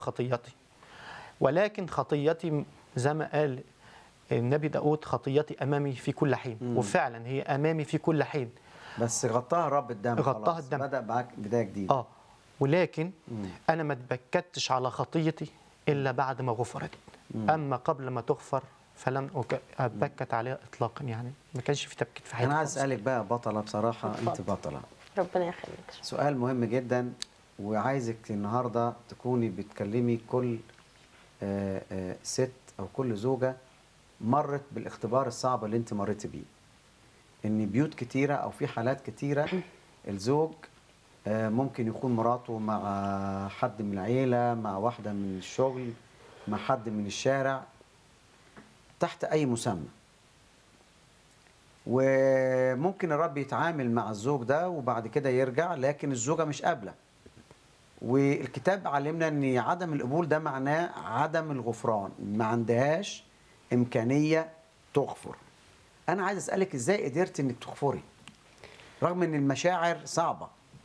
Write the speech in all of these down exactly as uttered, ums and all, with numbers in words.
خطيتي، ولكن خطيتي زي ما قال النبي داود خطيتي أمامي في كل حين. مم. وفعلا هي أمامي في كل حين. بس غطاها الرب الدم، غطاها خلاص الدم. بدأ معاك بداية جديدة. آه ولكن مم. أنا ما اتبكتش على خطيتي إلا بعد ما غفرت. مم. أما قبل ما تغفر فلن أك- أتبكت عليها إطلاقا، يعني ما كانش في تبكيت في حياتي أنا عايز خالص. أسألك بقى بطلة، بصراحة أنت اتفضل. بطلة. ربنا يخليك. سؤال مهم جدا، وعايزك النهاردة تكوني بتكلمي كل آه، آه، ست أو كل زوجة مرت بالاختبار الصعب اللي أنت مريتي بيه. إن بيوت كتيرة أو في حالات كتيرة الزوج آه، ممكن يكون مراته مع حد من العيلة، مع واحدة من الشغل، مع حد من الشارع، تحت أي مسمى. وممكن الرب يتعامل مع الزوج ده وبعد كده يرجع، لكن الزوجة مش قابلة. والكتاب علمنا ان عدم القبول ده معناه عدم الغفران، ما عندهاش إمكانية تغفر. أنا عايز أسألك إزاي قدرت إنك تغفري رغم إن المشاعر صعبة؟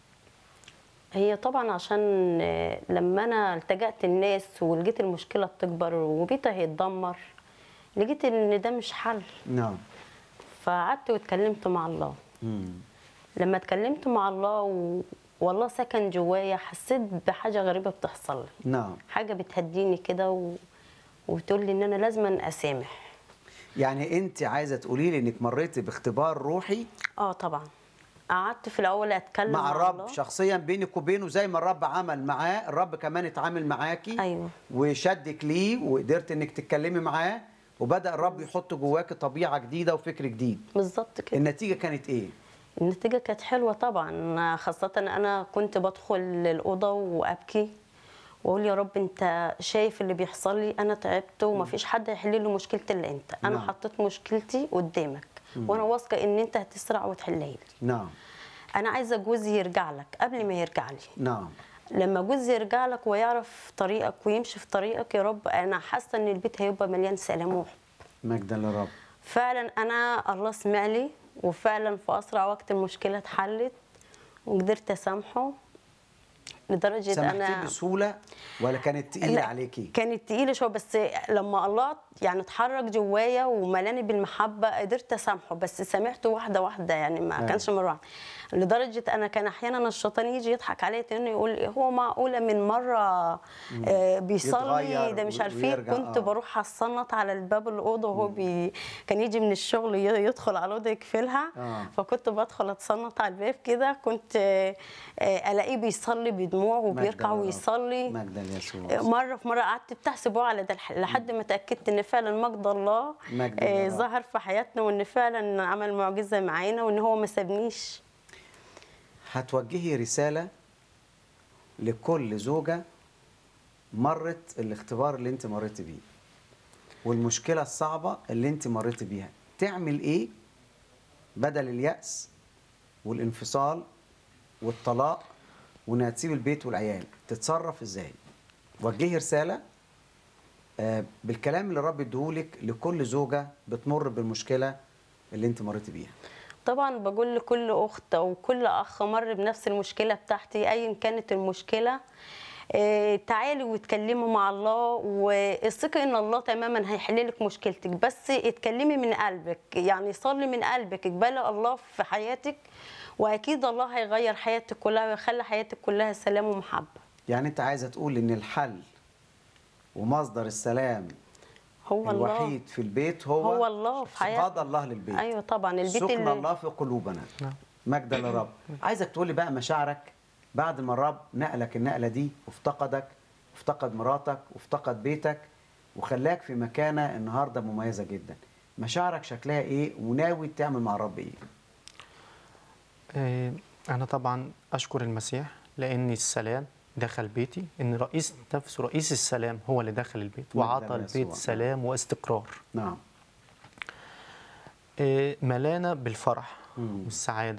هي طبعا عشان آه، لما انا التجأت الناس ولقيت المشكله بتكبر وبيتها هيتدمر، لقيت ان ده مش حل. نعم. فقعدت واتكلمت مع الله. مم. لما اتكلمت مع الله و... والله سكن جوايا، حسيت بحاجه غريبه بتحصل لي، نعم. حاجه بتهديني كده و... وبتقول لي ان انا لازم اسامح. يعني أنت عايزة تقولي لي إنك مريتي باختبار روحي اه طبعا. قعدت في الاول اتكلم مع مع الرب الله. شخصيا بينك وبينه، زي ما الرب عمل معاه الرب كمان اتعامل معاكي. ايوه وشدك ليه وقدرت انك تتكلمي معاه، وبدأ الرب يحط جواك طبيعة جديدة وفكر جديد. بالظبط كده. النتيجة كانت ايه؟ النتيجة كانت حلوة طبعا، خاصة أنا كنت بدخل الأوضة وأبكي وأقول يا رب أنت شايف اللي بيحصل لي، أنا تعبت ومفيش حد هيحل لي مشكلتي إلا أنت. أنا نعم. حطيت مشكلتي قدامك وأنا واثقة إن أنت هتسرع وتحلها لي. نعم. أنا عايزة جوزي يرجع لك قبل ما يرجع لي. نعم. لما جوزي يرجع لك ويعرف طريقك ويمشي في طريقك يا رب، أنا حاسة إن البيت هيبقى مليان سلام وحب. مجدا للرب. فعلا انا الله سمع لي، وفعلا في اسرع وقت المشكله اتحلت وقدرت اسامحه. لدرجه سامحتيه انا بسهولة ولا كانت تقيلة لا، عليكي؟ كانت تقيله شويه، بس لما الله يعني اتحرك جوايا وملاني بالمحبه قدرت اسامحه. بس سامحته واحده واحده، يعني ما آه. كانش مره واحده. لدرجه انا كان احيانا الشيطان يجي يضحك عليا تاني يقول إيه هو معقوله من مره آه بيصلي يتغير ده مش عارف ايه. ويرجع. كنت آه. بروح اصنط على الباب الاوضه وهو بي كان يجي من الشغل ي- يدخل على الاوضه يقفلها. آه. فكنت بدخل اتصنط على الباب كده، كنت آه آه الاقيه بيصلي بدموع وبيركع مجدا للرب. ويصلي. مجدا ليسوع. مره في مره قعدت بتاع اسبوع على ده الح- لحد ما اتاكدت ان فعلا مجد الله مجدا آه، للرب. ظهر في حياتنا، وان فعلا عمل معجزه معانا، وان هو ما سابنيش. هتوجهي رسالة لكل زوجة مرت الاختبار اللي انت مريتي بيه والمشكلة الصعبة اللي انت مريتي بيها، تعمل ايه بدل اليأس والانفصال والطلاق وانها تسيب البيت والعيال؟ تتصرف ازاي؟ وجهي رسالة آه، بالكلام اللي الرب اديهولك لكل زوجة بتمر بالمشكلة اللي انت مريتي بيها. طبعا بقول لكل اخت او كل اخ مر بنفس المشكله بتاعتي ايا كانت المشكله، آه، تعالي واتكلموا مع الله، والثقي ان الله تماما هيحل لك مشكلتك. بس اتكلمي من قلبك، يعني صلي من قلبك، اقبلي الله في حياتك، واكيد الله هيغير حياتك كلها ويخلي حياتك كلها سلام ومحبه. يعني انت عايزة تقول ان الحل ومصدر السلام هو الله. الوحيد في البيت هو هو الله في حياتنا. قضى الله للبيت. ايوه طبعا البيت سكن اللي الله في قلوبنا. نعم. مجدا للرب. عايزك تقولي بقى مشاعرك بعد ما الرب نقلك النقله دي وافتقدك، وافتقد مراتك وافتقد بيتك وخلاك في مكانه النهارده مميزه جدا. مشاعرك شكلها ايه وناوي تعمل مع الرب ايه؟ آه، أنا طبعا أشكر المسيح لأن السلام دخل بيتي، إن رئيس نفسه رئيس السلام هو اللي دخل البيت مجداً وعطى يسوع. البيت سلام واستقرار. نعم. آه، ملانا بالفرح مم. والسعادة.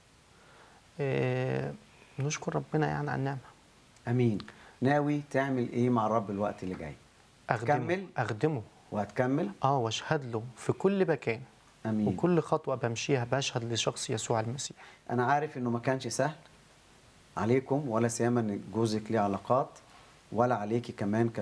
آه، نشكر ربنا يعني على النعمة. امين. ناوي تعمل ايه مع الرب الوقت اللي جاي؟ أخدمه تكمل؟ أخدمه وهتكمل؟ اه واشهد له في كل مكان. امين. وكل خطوة بمشيها بشهد لشخص يسوع المسيح. انا عارف انه ما كانش سهل عليكم، ولا سيما ان جوزك ليه علاقات ولا عليكي كمان